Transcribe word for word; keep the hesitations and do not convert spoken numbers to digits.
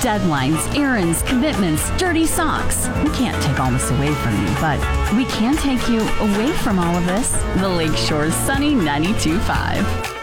Deadlines, errands, commitments, dirty socks. We can't take all this away from you, but we can take you away from all of this. The Lakeshore's Sunny ninety-two point five.